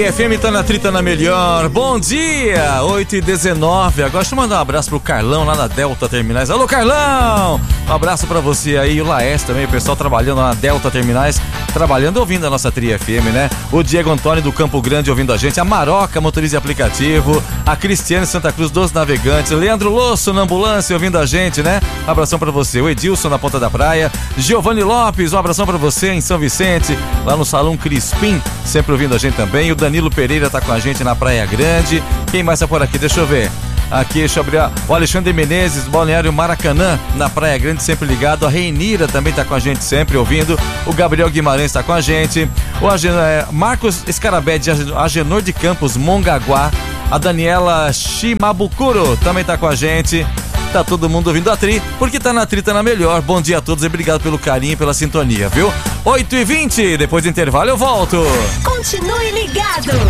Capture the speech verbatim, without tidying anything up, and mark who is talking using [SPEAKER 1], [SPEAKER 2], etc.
[SPEAKER 1] F M tá na Trita na Melhor. Bom dia, oito e dezenove. Agora deixa eu mandar um abraço pro Carlão lá na Delta Terminais. Alô, Carlão! Um abraço pra você aí e o Laércio também, o pessoal trabalhando lá na Delta Terminais, trabalhando e ouvindo a nossa Tri F M, né? O Diego Antônio do Campo Grande ouvindo a gente, a Maroca, motorista de aplicativo, a Cristiane Santa Cruz dos Navegantes, Leandro Losso na ambulância ouvindo a gente, né? Um abração pra você. O Edilson na Ponta da Praia, Giovanni Lopes, um abração pra você em São Vicente, lá no Salão Crispim, sempre ouvindo a gente também. O Danilo Pereira tá com a gente na Praia Grande. Quem mais tá por aqui? Deixa eu ver. Aqui, deixa eu abrir. O Alexandre Menezes, Balneário Maracanã, na Praia Grande, sempre ligado. A Reinira também tá com a gente, sempre ouvindo. O Gabriel Guimarães tá com a gente. O Agen... Marcos Escarabé, de Agenor de Campos, Mongaguá. A Daniela Shimabukuro também tá com a gente. Tá todo mundo ouvindo a Tri, porque tá na Tri, tá na Melhor. Bom dia a todos e obrigado pelo carinho e pela sintonia, viu? oito e vinte, depois do intervalo eu volto.
[SPEAKER 2] Continue ligado.